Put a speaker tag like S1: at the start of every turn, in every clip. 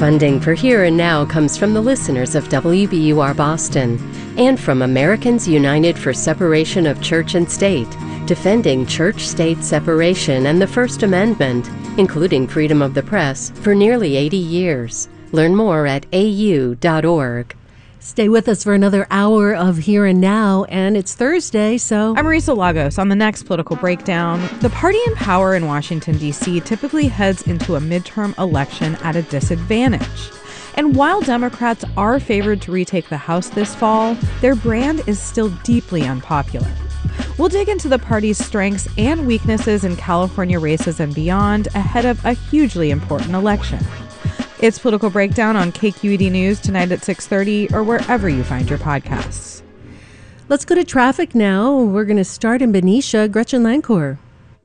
S1: Funding for Here and Now comes from the listeners of WBUR Boston and from Americans United for Separation of Church and State, defending church-state separation and the First Amendment, including freedom of the press, for nearly 80 years. Learn more at au.org.
S2: Stay with us for another hour of Here and Now, and it's Thursday, so...
S3: I'm Marisa Lagos. On the next Political Breakdown, the party in power in Washington, D.C. typically heads into a midterm election at a disadvantage. And while Democrats are favored to retake the House this fall, their brand is still deeply unpopular. We'll dig into the party's strengths and weaknesses in California races and beyond ahead of a hugely important election. It's Political Breakdown on KQED News tonight at 6:30 or wherever you find your podcasts.
S2: Let's go to traffic now. We're going to start in Benicia. Gretchen Lancourt.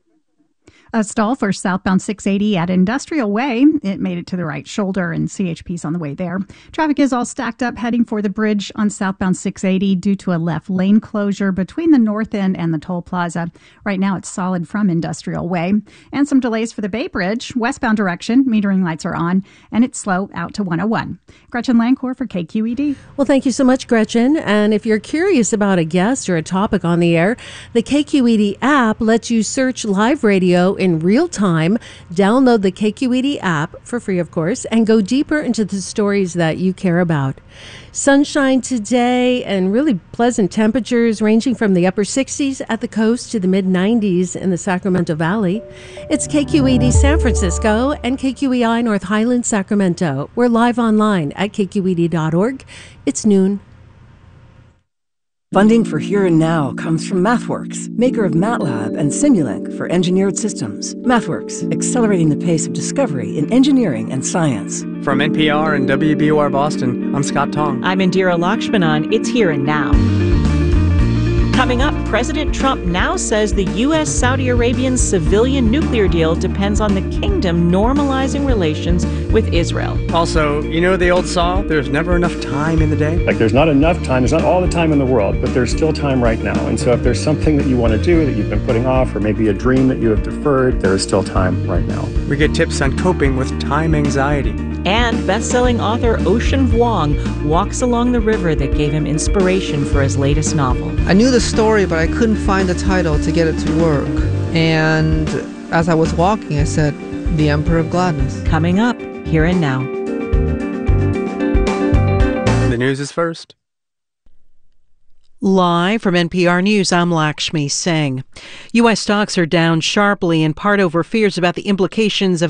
S4: A stall for southbound 680 at Industrial Way. It made it to the right shoulder, and CHP's on the way there. Traffic is all stacked up heading for the bridge on southbound 680 due to a left lane closure between the north end and the toll plaza. Right now, it's solid from Industrial Way. And some delays for the Bay Bridge. Westbound direction, metering lights are on, and it's slow out to 101. Gretchen Lancourt for KQED.
S2: Well, thank you so much, Gretchen. And if you're curious about a guest or a topic on the air, the KQED app lets you search live radio in real time. Download the KQED app for free, of course, and go deeper into the stories that you care about. Sunshine today and really pleasant temperatures ranging from the upper 60s at the coast to the mid 90s in the Sacramento Valley. It's KQED San Francisco and KQEI North Highlands, Sacramento. We're live online at kqed.org. It's noon.
S5: Funding for Here and Now comes from MathWorks, maker of MATLAB and Simulink for engineered systems. MathWorks, accelerating the pace of discovery in engineering and science.
S6: From NPR and WBUR Boston, I'm Scott Tong.
S7: I'm Indira Lakshmanan. It's Here and Now. Coming up, President Trump now says the U.S.-Saudi Arabian civilian nuclear deal depends on the kingdom normalizing relations with Israel.
S6: Also, you know the old saw, there's never enough time in the day?
S8: Like there's not enough time, there's not all the time in the world, but there's still time right now. And so if there's something that you want to do that you've been putting off, or maybe a dream that you have deferred, there is still time right now.
S6: We get tips on coping with time anxiety.
S7: And best-selling author Ocean Vuong walks along the river that gave him inspiration for his latest novel.
S9: I knew the story, but I couldn't find the title to get it to work. And as I was walking, I said, The Emperor of Gladness.
S7: Coming up, Here and Now.
S6: The news is first.
S10: Live from NPR News, I'm Lakshmi Singh. U.S. stocks are down sharply, in part over fears about the implications of